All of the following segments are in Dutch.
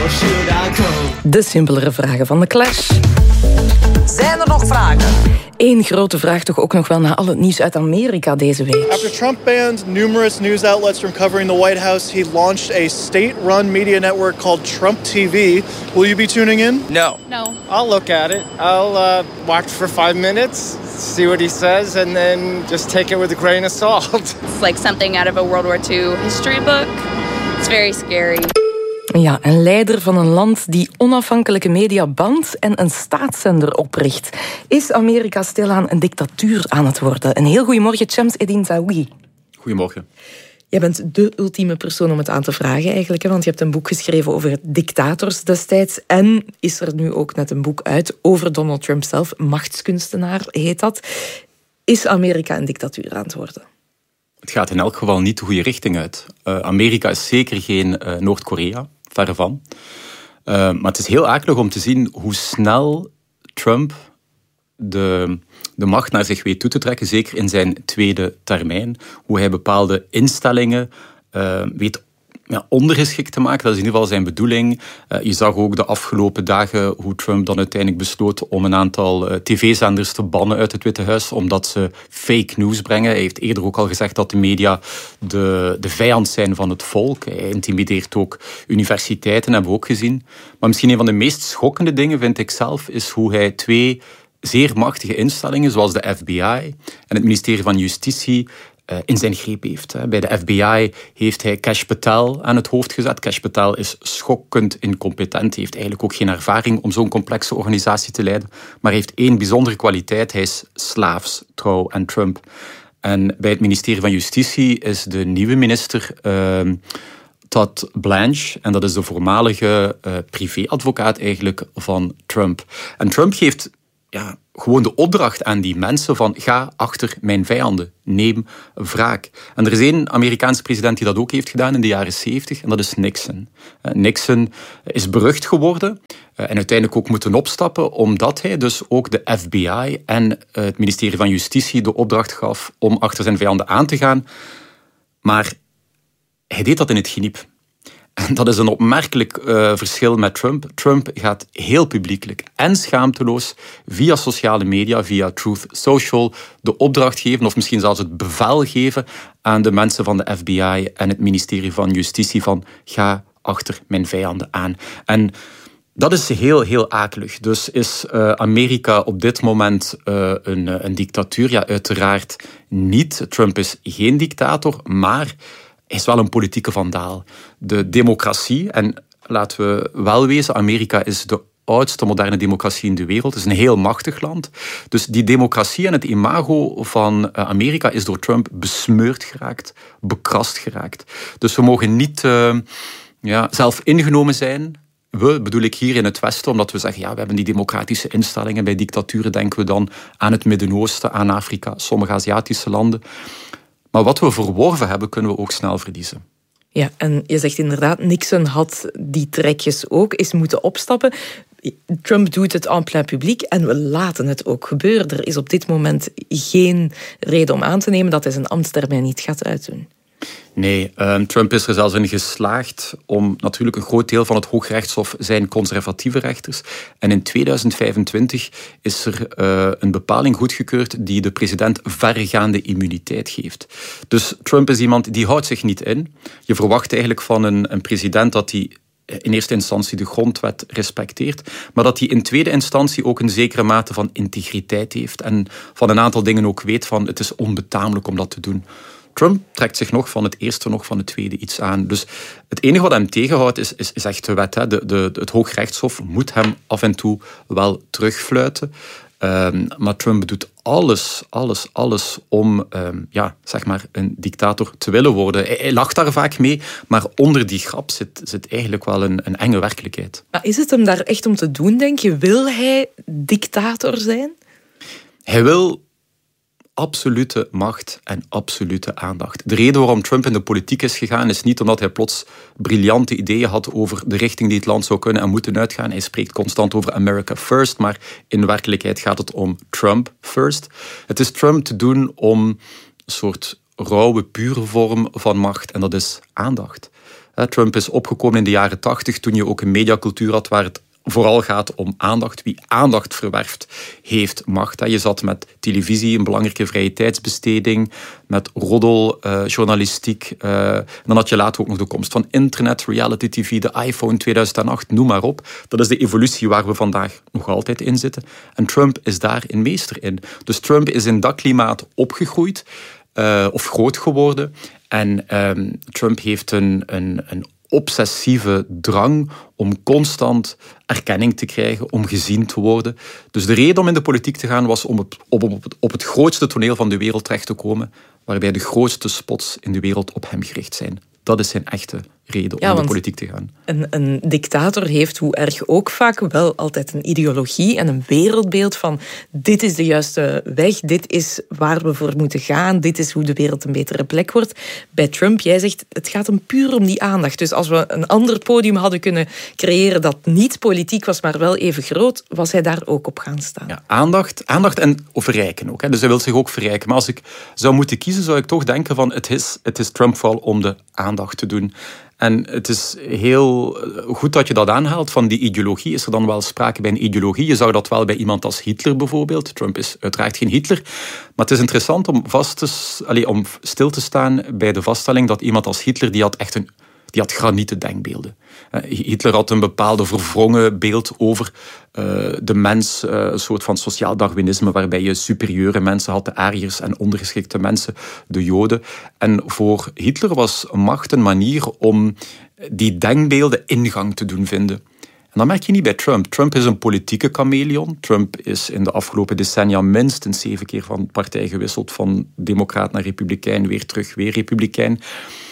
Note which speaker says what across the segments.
Speaker 1: should I go?
Speaker 2: De simpelere vragen van de Clash.
Speaker 3: Zijn er nog vragen?
Speaker 2: Eén grote vraag toch ook nog wel na al het nieuws uit Amerika deze week.
Speaker 4: After Trump banned numerous news outlets from covering the White House, he launched a state-run media network called Trump TV. Will you be tuning in?
Speaker 5: No. I'll look at it. I'll watch for 5 minutes, see what he says, and then just take it with a grain of salt.
Speaker 6: It's like something out of a World War II history book. It's very scary.
Speaker 2: Ja, een leider van een land die onafhankelijke media bant en een staatszender opricht. Is Amerika stilaan een dictatuur aan het worden? Een heel goeiemorgen, Shams Eddin Zawi.
Speaker 7: Goedemorgen.
Speaker 2: Jij bent de ultieme persoon om het aan te vragen eigenlijk, want je hebt een boek geschreven over dictators destijds en is er nu ook net een boek uit over Donald Trump zelf. Machtskunstenaar heet dat. Is Amerika een dictatuur aan het worden?
Speaker 7: Het gaat in elk geval niet de goede richting uit. Amerika is zeker geen Noord-Korea, verre van. Maar het is heel akelig om te zien hoe snel Trump de macht naar zich weet toe te trekken, zeker in zijn tweede termijn. Hoe hij bepaalde instellingen weet ondergeschikt te maken. Dat is in ieder geval zijn bedoeling. Je zag ook de afgelopen dagen hoe Trump dan uiteindelijk besloot om een aantal tv-zenders te bannen uit het Witte Huis, omdat ze fake news brengen. Hij heeft eerder ook al gezegd dat de media de vijand zijn van het volk. Hij intimideert ook universiteiten, hebben we ook gezien. Maar misschien een van de meest schokkende dingen, vind ik zelf, is hoe hij twee zeer machtige instellingen, zoals de FBI en het ministerie van Justitie, in zijn greep heeft. Bij de FBI heeft hij Kash Patel aan het hoofd gezet. Kash Patel is schokkend incompetent. Hij heeft eigenlijk ook geen ervaring om zo'n complexe organisatie te leiden. Maar hij heeft één bijzondere kwaliteit. Hij is slaafs trouw aan Trump. En bij het ministerie van Justitie is de nieuwe minister Todd Blanche. En dat is de voormalige privéadvocaat eigenlijk van Trump. En Trump geeft gewoon de opdracht aan die mensen van ga achter mijn vijanden, neem wraak. En er is één Amerikaanse president die dat ook heeft gedaan in de jaren 70 en dat is Nixon. Nixon is berucht geworden en uiteindelijk ook moeten opstappen omdat hij dus ook de FBI en het ministerie van Justitie de opdracht gaf om achter zijn vijanden aan te gaan. Maar hij deed dat in het geniep. En dat is een opmerkelijk verschil met Trump. Trump gaat heel publiekelijk en schaamteloos via sociale media, via Truth Social, de opdracht geven, of misschien zelfs het bevel geven aan de mensen van de FBI en het ministerie van Justitie van ga achter mijn vijanden aan. En dat is heel, heel akelig. Dus is Amerika op dit moment een dictatuur? Ja, uiteraard niet. Trump is geen dictator, maar is wel een politieke vandaal. De democratie, en laten we wel wezen, Amerika is de oudste moderne democratie in de wereld. Het is een heel machtig land. Dus die democratie en het imago van Amerika is door Trump besmeurd geraakt, bekrast geraakt. Dus we mogen niet zelf ingenomen zijn. We bedoel ik hier in het Westen, omdat we zeggen, we hebben die democratische instellingen. Bij dictaturen denken we dan aan het Midden-Oosten, aan Afrika, sommige Aziatische landen. Maar wat we verworven hebben, kunnen we ook snel verliezen.
Speaker 2: Ja, en je zegt inderdaad, Nixon had die trekjes ook, is moeten opstappen. Trump doet het en plein publiek en we laten het ook gebeuren. Er is op dit moment geen reden om aan te nemen dat hij zijn ambtstermijn niet gaat uitdoen.
Speaker 7: Nee, Trump is er zelfs in geslaagd om natuurlijk een groot deel van het Hooggerechtshof zijn conservatieve rechters. En in 2025 is er een bepaling goedgekeurd die de president verregaande immuniteit geeft. Dus Trump is iemand die houdt zich niet in. Je verwacht eigenlijk van een president dat hij in eerste instantie de grondwet respecteert, maar dat hij in tweede instantie ook een zekere mate van integriteit heeft en van een aantal dingen ook weet van het is onbetamelijk om dat te doen. Trump trekt zich nog van het eerste, nog van het tweede iets aan. Dus het enige wat hem tegenhoudt is echt de wet. Hè. Het Hooggerechtshof moet hem af en toe wel terugfluiten. Maar Trump doet alles om een dictator te willen worden. Hij lacht daar vaak mee, maar onder die grap zit eigenlijk wel een enge werkelijkheid.
Speaker 2: Maar is het hem daar echt om te doen, denk je? Wil hij dictator zijn?
Speaker 7: Hij wil absolute macht en absolute aandacht. De reden waarom Trump in de politiek is gegaan is niet omdat hij plots briljante ideeën had over de richting die het land zou kunnen en moeten uitgaan. Hij spreekt constant over America first, maar in werkelijkheid gaat het om Trump first. Het is Trump te doen om een soort rauwe, pure vorm van macht en dat is aandacht. Trump is opgekomen in de jaren 80, toen je ook een mediacultuur had waar het vooral gaat om aandacht. Wie aandacht verwerft, heeft macht. Je zat met televisie, een belangrijke vrije tijdsbesteding, met roddeljournalistiek. Dan had je later ook nog de komst van internet, reality tv, de iPhone 2008, noem maar op. Dat is de evolutie waar we vandaag nog altijd in zitten. En Trump is daar een meester in. Dus Trump is in dat klimaat opgegroeid, of groot geworden. En Trump heeft een obsessieve drang om constant erkenning te krijgen, om gezien te worden. Dus de reden om in de politiek te gaan was om op het grootste toneel van de wereld terecht te komen, waarbij de grootste spots in de wereld op hem gericht zijn. Dat is zijn echte reden om in de politiek te gaan.
Speaker 2: Een dictator heeft, hoe erg ook vaak, wel altijd een ideologie en een wereldbeeld van dit is de juiste weg, dit is waar we voor moeten gaan, dit is hoe de wereld een betere plek wordt. Bij Trump, jij zegt, het gaat hem puur om die aandacht. Dus als we een ander podium hadden kunnen creëren dat niet politiek was, maar wel even groot, was hij daar ook op gaan staan.
Speaker 7: Ja, aandacht en verrijken ook. Dus hij wil zich ook verrijken. Maar als ik zou moeten kiezen, zou ik toch denken van het is Trump vooral om de aandacht te doen. En het is heel goed dat je dat aanhaalt. Van die ideologie is er dan wel sprake bij een ideologie. Je zag dat wel bij iemand als Hitler bijvoorbeeld. Trump is uiteraard geen Hitler. Maar het is interessant om stil te staan bij de vaststelling dat iemand als Hitler, die had granieten denkbeelden. Hitler had een bepaalde verwrongen beeld over de mens, een soort van sociaal darwinisme, waarbij je superieure mensen had, de Ariërs, en ondergeschikte mensen, de Joden. En voor Hitler was macht een manier om die denkbeelden ingang te doen vinden. En dat merk je niet bij Trump. Trump is een politieke chameleon. Trump is in de afgelopen decennia minstens 7 keer van partij gewisseld, van democraat naar republikein, weer terug, weer republikein.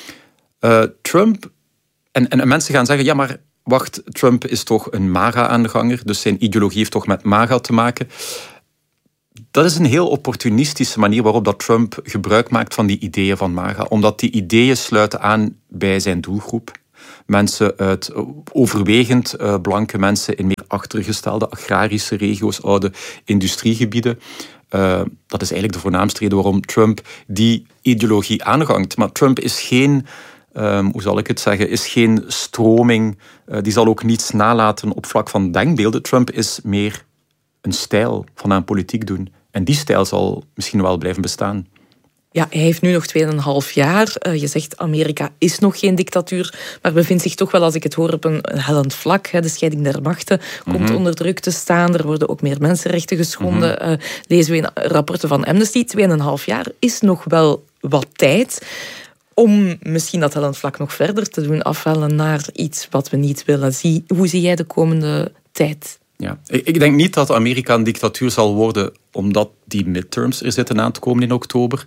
Speaker 7: Trump, en mensen gaan zeggen, ja maar wacht, Trump is toch een MAGA-aanhanger, dus zijn ideologie heeft toch met MAGA te maken. Dat is een heel opportunistische manier waarop dat Trump gebruik maakt van die ideeën van MAGA, omdat die ideeën sluiten aan bij zijn doelgroep. Mensen uit overwegend blanke mensen in meer achtergestelde agrarische regio's, oude industriegebieden. Dat is eigenlijk de voornaamste reden waarom Trump die ideologie aanhangt. Maar Trump is geen, hoe zal ik het zeggen, is geen stroming. Die zal ook niets nalaten op vlak van denkbeelden. Trump is meer een stijl van aan politiek doen. En die stijl zal misschien wel blijven bestaan.
Speaker 2: Ja, hij heeft nu nog 2,5 jaar. Je zegt, Amerika is nog geen dictatuur, maar bevindt zich toch wel, als ik het hoor, op een hellend vlak. De scheiding der machten komt onder druk te staan. Er worden ook meer mensenrechten geschonden. Lezen we in rapporten van Amnesty. 2,5 jaar is nog wel wat tijd om misschien dat hellend vlak nog verder te doen afhellen naar iets wat we niet willen. Hoe zie jij de komende tijd?
Speaker 7: Ja, ik denk niet dat Amerika een dictatuur zal worden omdat die midterms er zitten aan te komen in oktober.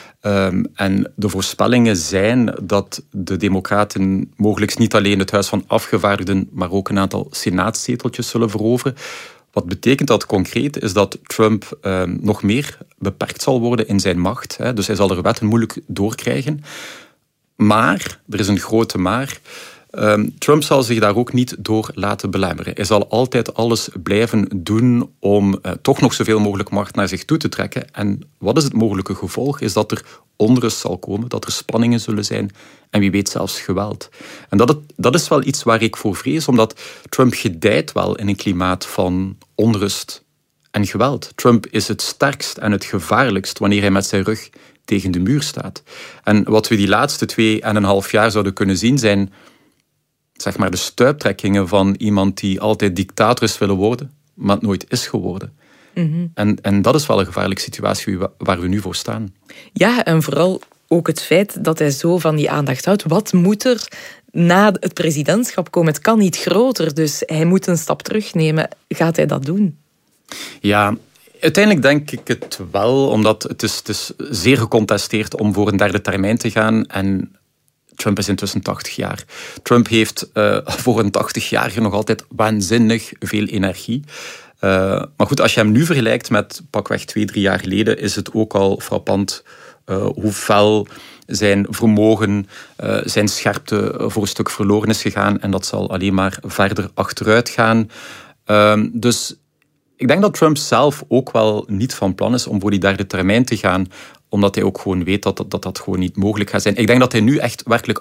Speaker 7: En de voorspellingen zijn dat de democraten mogelijk niet alleen het Huis van Afgevaardigden, maar ook een aantal senaatzeteltjes zullen veroveren. Wat betekent dat concreet is dat Trump nog meer beperkt zal worden in zijn macht. Dus hij zal er wetten moeilijk doorkrijgen. Maar, er is een grote maar, Trump zal zich daar ook niet door laten belemmeren. Hij zal altijd alles blijven doen om toch nog zoveel mogelijk macht naar zich toe te trekken. En wat is het mogelijke gevolg? Is dat er onrust zal komen, dat er spanningen zullen zijn en wie weet zelfs geweld. En dat is wel iets waar ik voor vrees, omdat Trump gedijt wel in een klimaat van onrust en geweld. Trump is het sterkst en het gevaarlijkst wanneer hij met zijn rug tegen de muur staat. En wat we die laatste 2,5 jaar zouden kunnen zien zijn, zeg maar, de stuiptrekkingen van iemand die altijd dictator is willen worden, maar het nooit is geworden. Mm-hmm. En dat is wel een gevaarlijke situatie waar we nu voor staan.
Speaker 2: Ja, en vooral ook het feit dat hij zo van die aandacht houdt. Wat moet er na het presidentschap komen? Het kan niet groter, dus hij moet een stap terugnemen. Gaat hij dat doen?
Speaker 7: Ja, uiteindelijk denk ik het wel, omdat het is zeer gecontesteerd om voor een derde termijn te gaan. En Trump is intussen 80 jaar. Trump heeft voor een 80-jarige nog altijd waanzinnig veel energie. Maar goed, als je hem nu vergelijkt met pakweg 2-3 jaar geleden, is het ook al frappant hoe fel zijn vermogen, zijn scherpte voor een stuk verloren is gegaan. En dat zal alleen maar verder achteruit gaan. Dus ik denk dat Trump zelf ook wel niet van plan is om voor die derde termijn te gaan, omdat hij ook gewoon weet dat gewoon niet mogelijk gaat zijn. Ik denk dat hij nu echt werkelijk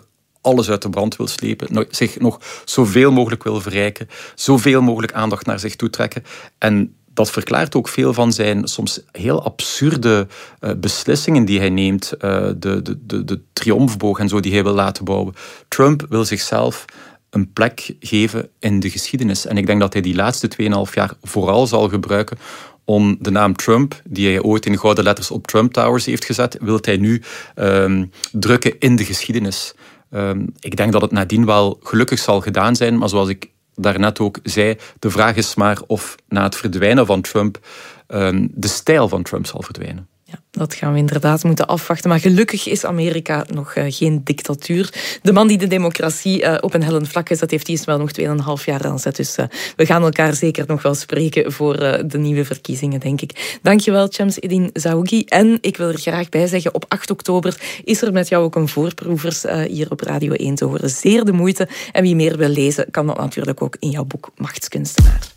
Speaker 7: alles uit de brand wil slepen, zich nog zoveel mogelijk wil verrijken, zoveel mogelijk aandacht naar zich toe trekken. En dat verklaart ook veel van zijn soms heel absurde beslissingen die hij neemt. De triomfboog en zo die hij wil laten bouwen. Trump wil zichzelf een plek geven in de geschiedenis. En ik denk dat hij die laatste 2,5 jaar vooral zal gebruiken om de naam Trump, die hij ooit in gouden letters op Trump Towers heeft gezet, wil hij nu drukken in de geschiedenis. Ik denk dat het nadien wel gelukkig zal gedaan zijn, maar zoals ik daarnet ook zei, de vraag is maar of na het verdwijnen van Trump de stijl van Trump zal verdwijnen.
Speaker 2: Ja, dat gaan we inderdaad moeten afwachten. Maar gelukkig is Amerika nog geen dictatuur. De man die de democratie op een hellend vlak gezet heeft, die is wel nog 2,5 jaar aan zet. Dus we gaan elkaar zeker nog wel spreken voor de nieuwe verkiezingen, denk ik. Dankjewel, Shams-Eddine Zaoughi. En ik wil er graag bij zeggen, op 8 oktober is er met jou ook een voorproevers hier op Radio 1 te horen. Zeer de moeite. En wie meer wil lezen, kan dat natuurlijk ook in jouw boek Machtskunstenaar.